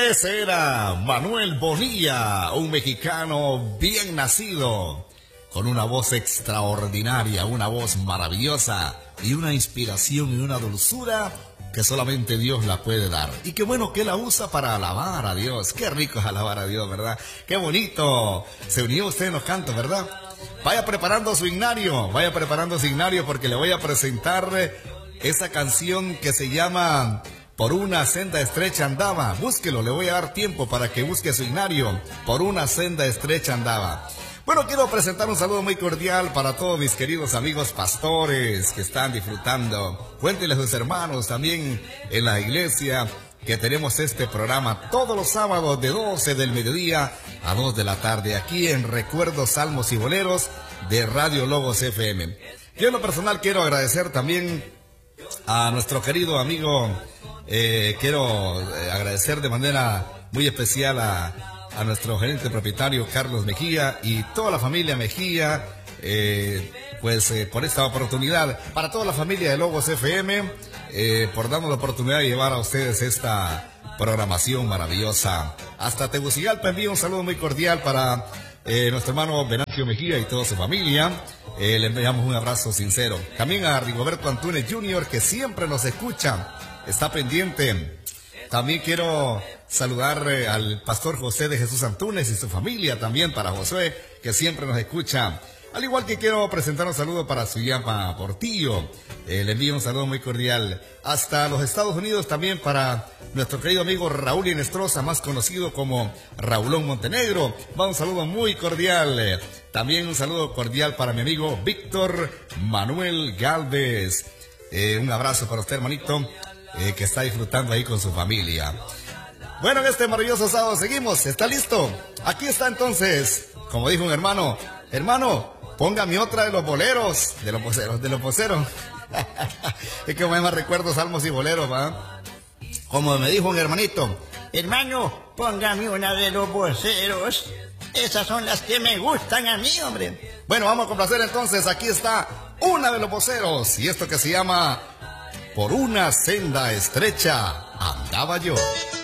Ese era Manuel Bonilla, un mexicano bien nacido, con una voz extraordinaria, una voz maravillosa y una inspiración y una dulzura que solamente Dios la puede dar. Y qué bueno que la usa para alabar a Dios. Qué rico es alabar a Dios, ¿verdad? Qué bonito. Se unió usted en los cantos, ¿verdad? Vaya preparando su himnario, porque le voy a presentar esa canción que se llama Por una senda estrecha andaba. Búsquelo, le voy a dar tiempo para que busque su himnario. Por una senda estrecha andaba. Bueno, quiero presentar un saludo muy cordial para todos mis queridos amigos pastores que están disfrutando. Cuéntenle a sus hermanos también en la iglesia que tenemos este programa todos los sábados de 12 del mediodía a 2 de la tarde, aquí en Recuerdos, Salmos y Boleros de Radio Logos FM. Yo en lo personal quiero agradecer también a nuestro querido amigo, quiero agradecer de manera muy especial a nuestro gerente propietario Carlos Mejía y toda la familia Mejía, por esta oportunidad, para toda la familia de Logos FM, por darnos la oportunidad de llevar a ustedes esta programación maravillosa. Hasta Tegucigalpa envío un saludo muy cordial para nuestro hermano Venancio Mejía y toda su familia. Le enviamos un abrazo sincero. También a Rigoberto Antunes Jr., que siempre nos escucha, está pendiente. También quiero saludar al pastor José de Jesús Antunes y su familia, también para Josué, que siempre nos escucha. Al igual que quiero presentar un saludo para Suyama Portillo. Le envío un saludo muy cordial hasta los Estados Unidos, también para nuestro querido amigo Raúl Inestrosa, más conocido como Raulón Montenegro. Va un saludo muy cordial. También un saludo cordial para mi amigo Víctor Manuel Galvez. Un abrazo para usted, hermanito, que está disfrutando ahí con su familia. Bueno, en este maravilloso sábado seguimos. ¿Está listo? Aquí está entonces, como dijo un hermano, póngame otra de los boleros, de los voceros. Es que me recuerdo salmos y boleros, ¿va? Como me dijo un hermanito, hermano, póngame una de los voceros. Esas son las que me gustan a mí, hombre. Bueno, vamos a complacer entonces. Aquí está una de los voceros. Y esto que se llama Por una senda estrecha andaba yo.